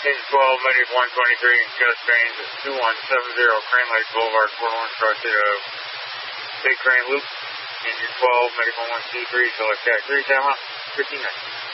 Engine 12, Medic 123, Gus Baines at 2170 Crane Lake Boulevard, Fort Orange, cross Big Crane Loop. Engine 12, Medic 11C3, select Cat 3, time out, 15 minutes.